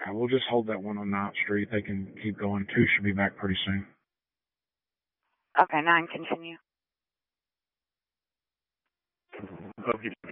We'll just hold that one on 9th Street. They can keep going. 2 should be back pretty soon. Okay, 9, continue. Okay.